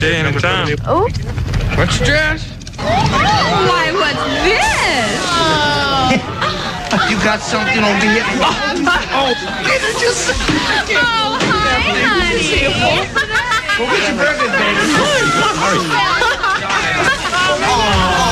Anytime. Oh. What's your dress? Why, what's this? You got something over here? Oh, did you just... Oh, hi, honey. Go get your burgers, baby. Hurry.